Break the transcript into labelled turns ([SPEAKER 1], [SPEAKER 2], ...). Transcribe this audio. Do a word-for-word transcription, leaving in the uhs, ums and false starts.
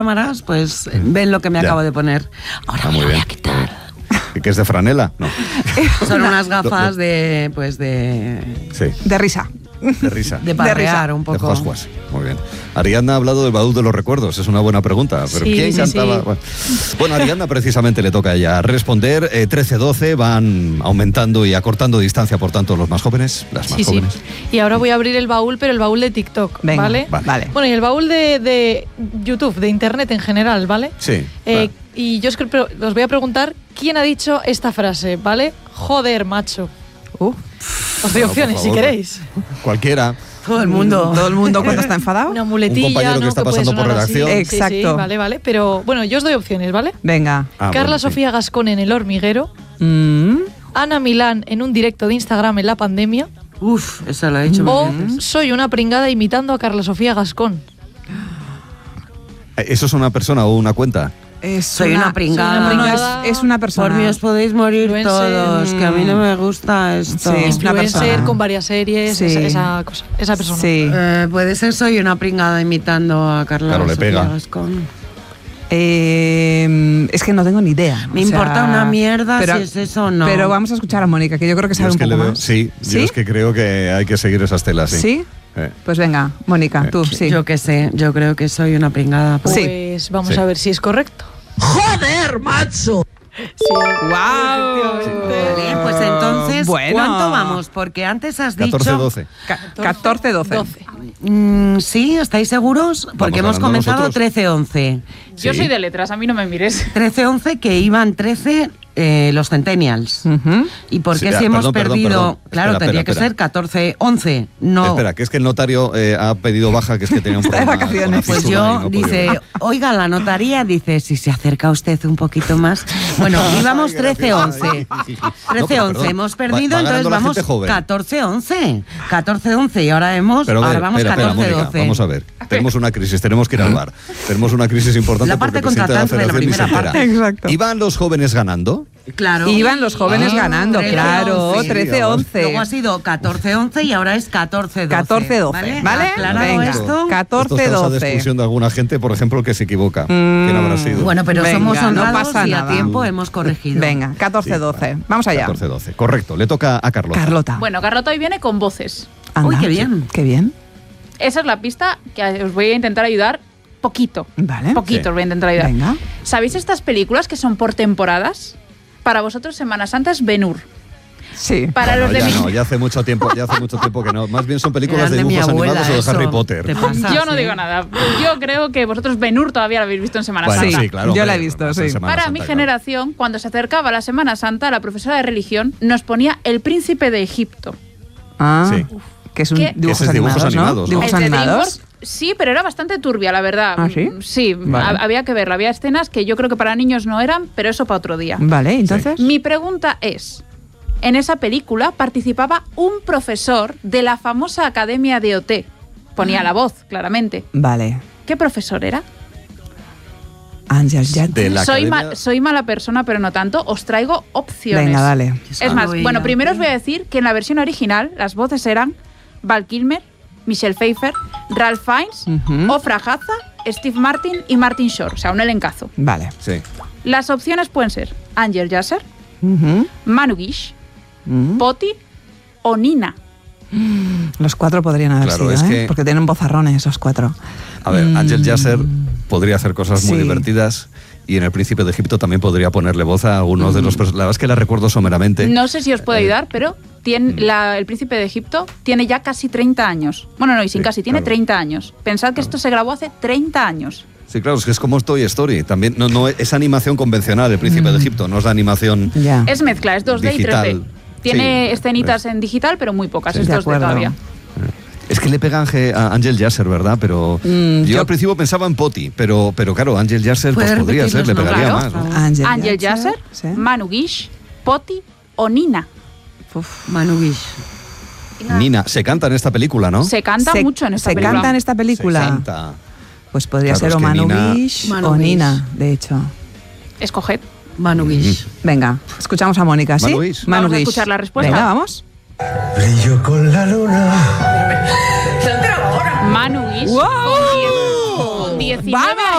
[SPEAKER 1] cámaras, pues ven lo que me
[SPEAKER 2] Ya.
[SPEAKER 1] acabo de poner. Ahora
[SPEAKER 2] Ah,
[SPEAKER 1] me
[SPEAKER 2] muy
[SPEAKER 1] lo voy
[SPEAKER 2] bien.
[SPEAKER 1] a quitar.
[SPEAKER 2] ¿Que es de franela? No.
[SPEAKER 1] Son unas gafas
[SPEAKER 2] Lo- lo-
[SPEAKER 1] de, pues de,
[SPEAKER 2] Sí,
[SPEAKER 3] De risa.
[SPEAKER 2] de risa.
[SPEAKER 1] de parrear un
[SPEAKER 2] De
[SPEAKER 1] poco.
[SPEAKER 2] juas-juas. Muy bien. Ariadna ha hablado del baúl de los recuerdos. Es una buena pregunta. ¿Pero
[SPEAKER 4] Sí,
[SPEAKER 2] quién
[SPEAKER 4] sí,
[SPEAKER 2] cantaba?
[SPEAKER 4] sí.
[SPEAKER 2] Bueno, bueno, Ariadna precisamente le toca a ella responder. Eh, trece doce van aumentando y acortando distancia, por tanto, los más jóvenes, las más
[SPEAKER 4] Sí, sí.
[SPEAKER 2] jóvenes.
[SPEAKER 4] Y ahora voy a abrir el baúl, pero el baúl de TikTok,
[SPEAKER 3] Venga,
[SPEAKER 4] ¿vale?
[SPEAKER 2] Vale.
[SPEAKER 3] Vale.
[SPEAKER 4] Bueno, y el baúl de, de YouTube, de Internet en general, ¿vale?
[SPEAKER 2] Sí.
[SPEAKER 4] Eh,
[SPEAKER 2] va.
[SPEAKER 4] y yo os, creo- os voy a preguntar quién ha dicho esta frase, ¿vale? Joder, macho.
[SPEAKER 3] Uh,
[SPEAKER 4] Os doy
[SPEAKER 2] Bueno, por
[SPEAKER 4] opciones si
[SPEAKER 2] favor.
[SPEAKER 4] queréis.
[SPEAKER 2] Cualquiera.
[SPEAKER 1] Todo el mundo.
[SPEAKER 3] todo el mundo cuando está enfadado.
[SPEAKER 4] Una muletilla,
[SPEAKER 2] Un compañero que
[SPEAKER 4] ¿no?
[SPEAKER 2] está
[SPEAKER 4] puede
[SPEAKER 2] pasando por
[SPEAKER 4] sonar así.
[SPEAKER 2] redacción.
[SPEAKER 4] Sí, sí,
[SPEAKER 3] Exacto.
[SPEAKER 4] vale, vale. Pero bueno, yo os doy opciones, ¿vale?
[SPEAKER 3] Venga.
[SPEAKER 2] Ah,
[SPEAKER 4] Carla
[SPEAKER 2] bueno, sí.
[SPEAKER 4] Sofía Gascón en El Hormiguero.
[SPEAKER 3] Mm.
[SPEAKER 4] Ana Milán en un directo de Instagram en la pandemia.
[SPEAKER 1] Uf, eso lo he dicho.
[SPEAKER 4] O
[SPEAKER 1] mil veces.
[SPEAKER 4] soy una pringada imitando a Carla Sofía Gascón.
[SPEAKER 2] Eh, ¿Eso es una persona o una cuenta?
[SPEAKER 3] Es
[SPEAKER 1] Soy una pringada.
[SPEAKER 4] Soy una
[SPEAKER 3] No, no,
[SPEAKER 4] pringada.
[SPEAKER 3] es, es una persona.
[SPEAKER 1] Por mí os podéis morir
[SPEAKER 4] Influencer.
[SPEAKER 1] todos, que a mí no me gusta esto.
[SPEAKER 3] Sí, es una
[SPEAKER 4] Influencer
[SPEAKER 3] persona.
[SPEAKER 4] con varias series,
[SPEAKER 3] Sí.
[SPEAKER 4] esa, esa cosa, esa persona.
[SPEAKER 3] Sí.
[SPEAKER 1] Eh, puede ser soy una pringada imitando a Carla
[SPEAKER 2] Claro, le
[SPEAKER 1] Sofía
[SPEAKER 2] pega.
[SPEAKER 1] Gascón.
[SPEAKER 3] Eh, es que no tengo ni idea.
[SPEAKER 1] Me
[SPEAKER 3] o sea,
[SPEAKER 1] importa una mierda si es eso o no.
[SPEAKER 3] Pero vamos a escuchar a Mónica, que yo creo que
[SPEAKER 2] Yo
[SPEAKER 3] sabe
[SPEAKER 2] es
[SPEAKER 3] un
[SPEAKER 2] que
[SPEAKER 3] poco
[SPEAKER 2] le veo-
[SPEAKER 3] más.
[SPEAKER 2] Sí,
[SPEAKER 3] ¿Sí?
[SPEAKER 2] yo es que creo que hay que seguir esas telas. Sí.
[SPEAKER 3] ¿Sí?
[SPEAKER 2] Eh.
[SPEAKER 3] Pues venga, Mónica, tú, sí.
[SPEAKER 1] Yo qué sé, yo creo que soy una pringada.
[SPEAKER 4] Pues
[SPEAKER 3] Sí.
[SPEAKER 4] vamos
[SPEAKER 2] Sí.
[SPEAKER 4] a ver si es correcto.
[SPEAKER 1] ¡Joder, macho!
[SPEAKER 4] Sí.
[SPEAKER 3] ¡Guau!
[SPEAKER 1] Vale, pues entonces,
[SPEAKER 3] Bueno.
[SPEAKER 1] ¿cuánto vamos? Porque antes has dicho...
[SPEAKER 2] catorce doce.
[SPEAKER 3] catorce doce.
[SPEAKER 4] doce.
[SPEAKER 1] Mm, sí, ¿estáis seguros? Porque hemos
[SPEAKER 2] ganando
[SPEAKER 1] comenzado
[SPEAKER 2] nosotros.
[SPEAKER 1] trece once.
[SPEAKER 5] Yo
[SPEAKER 2] Sí.
[SPEAKER 5] soy de letras, a mí no me mires.
[SPEAKER 1] trece once que iban trece eh, los centennials.
[SPEAKER 3] Ujú.
[SPEAKER 1] ¿Y por qué
[SPEAKER 2] Sí,
[SPEAKER 1] si
[SPEAKER 2] ah,
[SPEAKER 1] hemos
[SPEAKER 2] perdón, perdón,
[SPEAKER 1] perdido?
[SPEAKER 2] perdón.
[SPEAKER 1] Claro,
[SPEAKER 2] Espera,
[SPEAKER 1] tendría
[SPEAKER 2] espera,
[SPEAKER 1] que
[SPEAKER 2] espera.
[SPEAKER 1] ser catorce once. No.
[SPEAKER 2] Espera, que es que el notario eh, ha pedido baja, que es que tenía un
[SPEAKER 3] Está de
[SPEAKER 2] problema.
[SPEAKER 3] vacaciones.
[SPEAKER 2] con la
[SPEAKER 1] Pues
[SPEAKER 2] fisura y
[SPEAKER 1] yo,
[SPEAKER 2] no podía
[SPEAKER 1] dice,
[SPEAKER 2] venir.
[SPEAKER 1] oiga, la notaría dice, si se acerca usted un poquito más. Bueno, íbamos
[SPEAKER 2] Ay, gracias.
[SPEAKER 1] trece once.
[SPEAKER 2] No,
[SPEAKER 1] trece
[SPEAKER 2] pero
[SPEAKER 1] once,
[SPEAKER 2] perdón,
[SPEAKER 1] hemos
[SPEAKER 2] va-
[SPEAKER 1] perdido,
[SPEAKER 2] va ganando
[SPEAKER 1] entonces
[SPEAKER 2] la
[SPEAKER 1] vamos
[SPEAKER 2] gente joven.
[SPEAKER 1] catorce once. catorce once y ahora hemos,
[SPEAKER 2] Pero a ver,
[SPEAKER 1] ahora vamos
[SPEAKER 2] espera, espera,
[SPEAKER 1] catorce
[SPEAKER 2] Mónica,
[SPEAKER 1] doce.
[SPEAKER 2] vamos a ver. Tenemos una crisis, tenemos que ir al bar. Tenemos una crisis importante
[SPEAKER 1] La parte
[SPEAKER 2] porque el presidente
[SPEAKER 1] contratante de la
[SPEAKER 2] Federación ni se
[SPEAKER 1] primera
[SPEAKER 2] entera.
[SPEAKER 3] parte. Exacto.
[SPEAKER 2] ¿Iban los jóvenes ganando?
[SPEAKER 1] Claro.
[SPEAKER 3] Iban los jóvenes
[SPEAKER 2] Ah,
[SPEAKER 3] ganando,
[SPEAKER 1] trece
[SPEAKER 3] claro,
[SPEAKER 1] once.
[SPEAKER 3] trece once.
[SPEAKER 1] Luego ha sido catorce once y ahora es catorce doce.
[SPEAKER 3] catorce doce, ¿vale?
[SPEAKER 1] Aclarado
[SPEAKER 3] Venga.
[SPEAKER 1] esto.
[SPEAKER 3] catorce
[SPEAKER 2] Esto es causa de
[SPEAKER 3] doce.
[SPEAKER 2] expulsión de alguna gente, por ejemplo, que se equivoca. ¿Quién habrá sido?
[SPEAKER 1] Bueno, pero
[SPEAKER 3] Venga,
[SPEAKER 1] somos
[SPEAKER 3] no
[SPEAKER 1] honrados
[SPEAKER 3] pasa
[SPEAKER 1] y a
[SPEAKER 3] nada.
[SPEAKER 1] tiempo hemos corregido.
[SPEAKER 3] Venga, catorce doce. Vamos allá.
[SPEAKER 2] catorce doce. Correcto, le toca a Carlota.
[SPEAKER 3] Carlota.
[SPEAKER 5] Bueno, Carlota hoy viene con voces.
[SPEAKER 3] Anda.
[SPEAKER 1] Uy, qué bien.
[SPEAKER 3] Qué bien.
[SPEAKER 5] Esa es la pista que os voy a intentar ayudar poquito.
[SPEAKER 3] Vale.
[SPEAKER 5] Poquito
[SPEAKER 2] Sí.
[SPEAKER 5] os voy a intentar ayudar.
[SPEAKER 3] Venga.
[SPEAKER 5] ¿Sabéis estas películas que son por temporadas? Para vosotros Semana Santa es Ben-Hur.
[SPEAKER 3] Sí.
[SPEAKER 5] Para
[SPEAKER 2] Bueno,
[SPEAKER 5] los de
[SPEAKER 2] ya
[SPEAKER 5] mi...
[SPEAKER 2] no, ya hace mucho tiempo, ya hace mucho tiempo que no. Más bien son películas
[SPEAKER 1] Eran
[SPEAKER 2] de
[SPEAKER 1] de mi
[SPEAKER 2] dibujos
[SPEAKER 1] abuela,
[SPEAKER 2] animados o de
[SPEAKER 1] eso.
[SPEAKER 2] Harry Potter.
[SPEAKER 1] Te pasa,
[SPEAKER 5] Yo no
[SPEAKER 1] sí.
[SPEAKER 5] digo nada. Yo creo que vosotros Ben-Hur todavía lo habéis visto en Semana
[SPEAKER 2] Bueno,
[SPEAKER 5] Santa.
[SPEAKER 2] sí, claro.
[SPEAKER 3] Yo la he
[SPEAKER 2] hombre,
[SPEAKER 3] visto,
[SPEAKER 2] pasa en
[SPEAKER 3] sí.
[SPEAKER 2] Semana
[SPEAKER 5] Para
[SPEAKER 2] Santa,
[SPEAKER 5] mi
[SPEAKER 2] claro.
[SPEAKER 5] generación, cuando se acercaba la Semana Santa, la profesora de religión nos ponía El Príncipe de Egipto.
[SPEAKER 3] Ah,
[SPEAKER 2] Sí.
[SPEAKER 3] que es un
[SPEAKER 5] ¿Qué?
[SPEAKER 3] dibujos,
[SPEAKER 2] Ese es dibujos
[SPEAKER 3] animados,
[SPEAKER 2] animados,
[SPEAKER 3] ¿no?
[SPEAKER 2] ¿no?
[SPEAKER 3] Dibujos
[SPEAKER 5] El de
[SPEAKER 3] animados.
[SPEAKER 5] DreamWorks, sí, pero era bastante turbia, la verdad.
[SPEAKER 3] ¿Ah, sí?
[SPEAKER 5] Sí,
[SPEAKER 3] Vale.
[SPEAKER 5] ha- había que verla. Había escenas que yo creo que para niños no eran, pero eso para otro día.
[SPEAKER 3] Vale, entonces.
[SPEAKER 5] Mi pregunta es, en esa película participaba un profesor de la famosa Academia de O T. Ponía la voz, claramente.
[SPEAKER 3] Vale.
[SPEAKER 5] ¿Qué profesor era?
[SPEAKER 3] Ángel Jet.
[SPEAKER 2] De la
[SPEAKER 5] soy,
[SPEAKER 2] academia-
[SPEAKER 5] ma- soy mala persona, pero no tanto. Os traigo opciones.
[SPEAKER 3] Venga, dale.
[SPEAKER 5] Es más, bueno, primero os voy a decir que en la versión original las voces eran Val Kilmer, Michelle Pfeiffer, Ralph Fiennes,
[SPEAKER 3] Ujú.
[SPEAKER 5] Ofra Haza, Steve Martin y Martin Short. O sea, un elencazo.
[SPEAKER 3] Vale.
[SPEAKER 2] Sí.
[SPEAKER 5] Las opciones pueden ser Angel Yasser,
[SPEAKER 3] Ujú.
[SPEAKER 5] Manu Guish,
[SPEAKER 3] Ujú.
[SPEAKER 5] Poti o Nina.
[SPEAKER 3] Los cuatro podrían haber
[SPEAKER 2] Claro,
[SPEAKER 3] sido,
[SPEAKER 2] es
[SPEAKER 3] ¿eh?
[SPEAKER 2] que-
[SPEAKER 3] Porque tienen vozarrones los cuatro.
[SPEAKER 2] A ver,
[SPEAKER 3] Mm.
[SPEAKER 2] Ángel Yasser podría hacer cosas muy
[SPEAKER 3] Sí.
[SPEAKER 2] divertidas y en El Príncipe de Egipto también podría ponerle voz a algunos de los personajes. La verdad es que la recuerdo someramente.
[SPEAKER 5] No sé si os puedo
[SPEAKER 2] Eh,
[SPEAKER 5] ayudar, pero tiene, la- el príncipe de Egipto tiene ya casi treinta años. Bueno, no, y sin
[SPEAKER 2] Sí,
[SPEAKER 5] casi, tiene
[SPEAKER 2] claro.
[SPEAKER 5] treinta años. Pensad que esto se grabó hace treinta años.
[SPEAKER 2] Sí, claro, es que es como Toy Story. También no, no es animación convencional, El Príncipe de Egipto, no es la animación.
[SPEAKER 3] Ya.
[SPEAKER 5] Es mezcla, es dos D
[SPEAKER 2] Digital.
[SPEAKER 5] y tres D. Tiene
[SPEAKER 2] Sí,
[SPEAKER 5] escenitas en digital, pero muy pocas,
[SPEAKER 2] Sí.
[SPEAKER 5] es
[SPEAKER 3] De
[SPEAKER 5] dos D
[SPEAKER 3] acuerdo.
[SPEAKER 5] todavía.
[SPEAKER 2] Es que le pega a Ange- a Ángel Yasser, ¿verdad? Pero
[SPEAKER 3] Mm,
[SPEAKER 2] yo,
[SPEAKER 3] yo-
[SPEAKER 2] al principio pensaba en Poti, pero, pero claro, Ángel Yasser pues,
[SPEAKER 1] ¿Puedes
[SPEAKER 2] podría ser, le
[SPEAKER 1] repetir los
[SPEAKER 2] pegaría
[SPEAKER 5] nombres?
[SPEAKER 2] más. ¿no?
[SPEAKER 5] Claro.
[SPEAKER 3] Ángel
[SPEAKER 5] Angel Yasser,
[SPEAKER 3] sí.
[SPEAKER 5] Manu Guish, Poti o Nina.
[SPEAKER 3] Uf.
[SPEAKER 1] Manu Guish.
[SPEAKER 2] Nina, se canta en esta película, ¿no?
[SPEAKER 5] Se canta
[SPEAKER 3] Se-
[SPEAKER 5] mucho en esta
[SPEAKER 3] se
[SPEAKER 5] película.
[SPEAKER 3] canta en esta película.
[SPEAKER 2] Se canta.
[SPEAKER 3] Pues podría
[SPEAKER 2] Claro,
[SPEAKER 3] ser
[SPEAKER 2] es
[SPEAKER 3] o
[SPEAKER 2] que
[SPEAKER 3] Manu
[SPEAKER 2] Nina-
[SPEAKER 3] Guish
[SPEAKER 1] Manu
[SPEAKER 3] o
[SPEAKER 1] Guish.
[SPEAKER 3] Nina, de hecho.
[SPEAKER 5] Escoged.
[SPEAKER 1] Manu Guish.
[SPEAKER 3] Venga, escuchamos a Mónica, ¿sí?
[SPEAKER 2] Manu Guish.
[SPEAKER 3] Manu
[SPEAKER 5] Vamos a
[SPEAKER 3] Guish.
[SPEAKER 5] escuchar la respuesta.
[SPEAKER 3] Venga, vamos.
[SPEAKER 6] Brillo con la luna.
[SPEAKER 5] Manu Guish
[SPEAKER 3] ¡Wow!
[SPEAKER 5] con, diez- con diecinueve